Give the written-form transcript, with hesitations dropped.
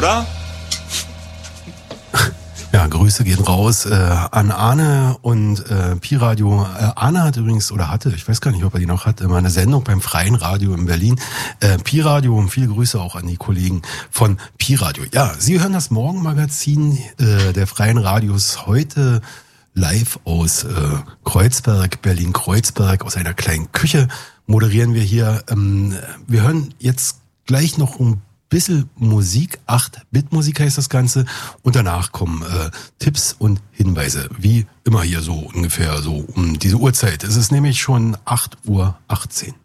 oder? Ja, Grüße gehen raus an Arne und Pi-Radio. Arne hat übrigens, oder hatte, ich weiß gar nicht, ob er die noch hat, immer eine Sendung beim Freien Radio in Berlin. Pi-Radio, und viele Grüße auch an die Kollegen von Pi-Radio. Ja, Sie hören das Morgenmagazin der Freien Radios heute live aus Kreuzberg, Berlin-Kreuzberg, aus einer kleinen Küche moderieren wir hier. Wir hören jetzt gleich noch ein bisschen Musik, 8-Bit-Musik heißt das Ganze, und danach kommen Tipps und Hinweise, wie immer hier so ungefähr so um diese Uhrzeit. Es ist nämlich schon 8:18 Uhr.